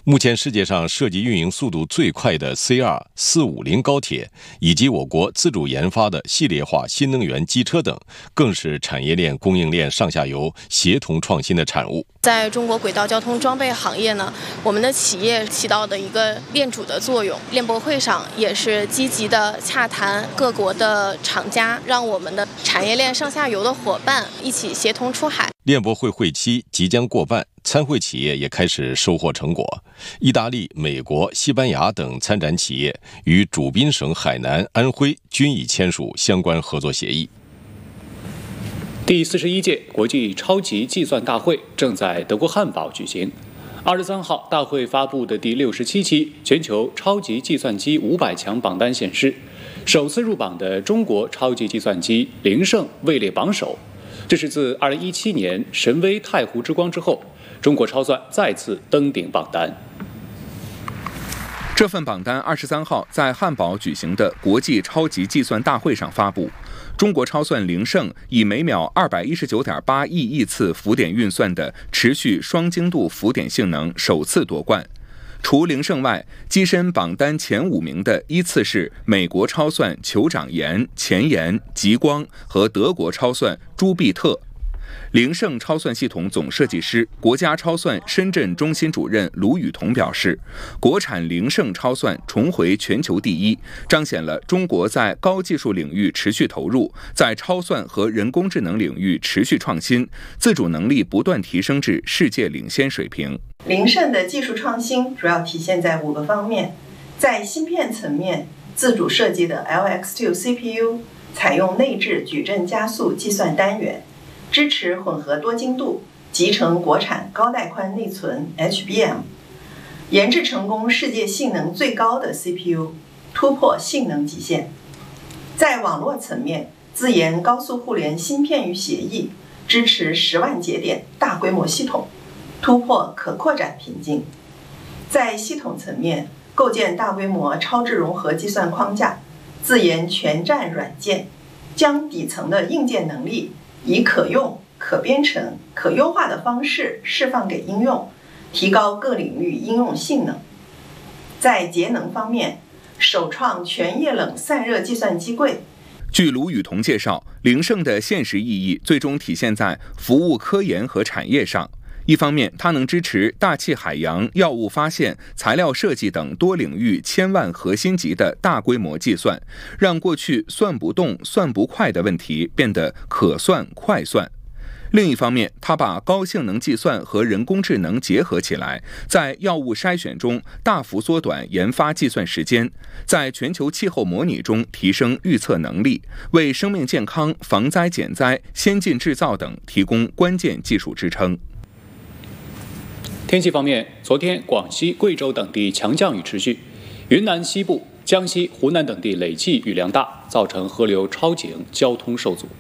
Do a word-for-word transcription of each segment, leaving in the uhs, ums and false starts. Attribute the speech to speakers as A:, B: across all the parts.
A: 目前世界上设计运营速度最快的 C 二四五零 高铁，以及我国自主研发的系列化新能源机车等，更是产业链供应链上下游协同创新的产物。
B: 在中国轨道交通装备行业呢，我们的企业起到的一个链主的作用。链博会上也是积极的洽谈各国的厂家，让我们的产业链上下游的伙伴一起协同出海。
A: 链博会会期即将过半，参会企业也开始收获成果。意大利、美国、西班牙等参展企业与主宾省海南、安徽均已签署相关合作协议。
C: 第四十一届国际超级计算大会正在德国汉堡举行。二十三号，大会发布的第六十七期全球超级计算机五百强榜单显示，首次入榜的中国超级计算机凌盛位列榜首。这是自二零一七年神威太湖之光之后，中国超算再次登顶榜单。
D: 这份榜单二十三号在汉堡举行的国际超级计算大会上发布。中国超算凌盛以每秒二百一十九点八亿亿次浮点运算的持续双精度浮点性能首次夺冠。除凌盛外，跻身榜单前五名的依次是美国超算酋长岩、前沿、极光和德国超算朱庇特。凌盛超算系统总设计师、国家超算深圳中心主任卢宇彤表示，国产凌盛超算重回全球第一，彰显了中国在高技术领域持续投入，在超算和人工智能领域持续创新，自主能力不断提升至世界领先水平。
E: 凌盛的技术创新主要体现在五个方面，在芯片层面，自主设计的 L X 二 C P U 采用内置矩阵加速计算单元，支持混合多精度集成国产高带宽内存 H B M， 研制成功世界性能最高的 C P U， 突破性能极限。在网络层面，自研高速互联芯片与协议，支持十万节点大规模系统，突破可扩展瓶颈。在系统层面，构建大规模超智融合计算框架，自研全站软件，将底层的硬件能力以可用、可编程、可优化的方式释放给应用，提高各领域应用性能。在节能方面，首创全液冷散热计算机柜。
D: 据卢宇彤介绍，凌盛的现实意义最终体现在服务科研和产业上。一方面，它能支持大气海洋、药物发现、材料设计等多领域千万核心级的大规模计算，让过去算不动、算不快的问题变得可算快算。另一方面，它把高性能计算和人工智能结合起来，在药物筛选中大幅缩短研发计算时间，在全球气候模拟中提升预测能力，为生命健康、防灾减灾、先进制造等提供关键技术支撑。
C: 天气方面，昨天广西、贵州等地强降雨持续，云南西部、江西、湖南等地累计雨量大，造成河流超警，交通受阻。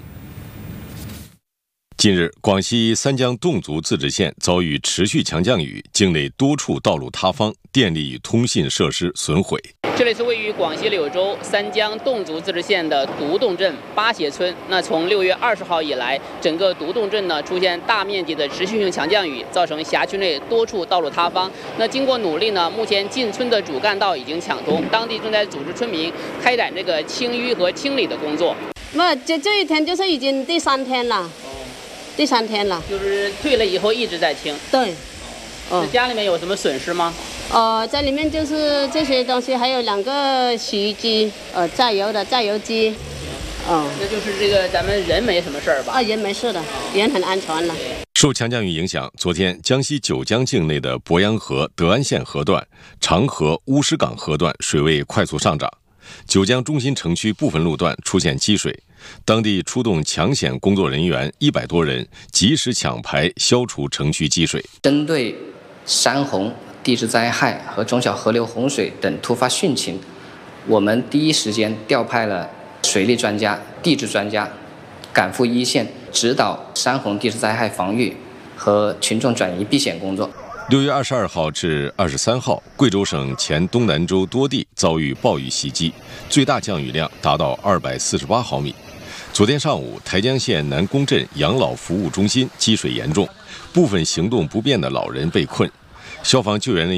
A: 近日，广西三江侗族自治县遭遇持续强降雨，境内多处道路塌方，电力与通信设施损毁。
F: 这里是位于广西柳州三江侗族自治县的独洞镇八协村。那从六月二十号以来，整个独洞镇呢出现大面积的持续性强降雨，造成辖区内多处道路塌方。那经过努力呢，目前进村的主干道已经抢通，当地正在组织村民开展这个清淤和清理的工作。
G: 那这这一天就是已经第三天了。第三天了，
F: 就是退了以后一直在清。
G: 对，
F: 哦，家里面有什么损失吗？
G: 呃，在里面就是这些东西，还有两个洗衣机，呃，榨油的榨油机。
F: 哦，那就是这个咱们人没什么事儿吧？
G: 啊，人没事的，人很安全了。
A: 受强降雨影响，昨天江西九江境内的鄱阳河德安县河段、长河乌石港河段水位快速上涨，九江中心城区部分路段出现积水。当地出动抢险工作人员一百多人，及时抢排消除城区积水。
H: 针对山洪、地质灾害和中小河流洪水等突发汛情，我们第一时间调派了水利专家、地质专家赶赴一线，指导山洪地质灾害防御和群众转移避险工作。
A: 六月二十二号至二十三号，贵州省黔东南州多地遭遇暴雨袭击，最大降雨量达到二百四十八毫米。昨天上午，台江县南宫镇养老服务中心积水严重，部分行动不便的老人被困，消防救援人员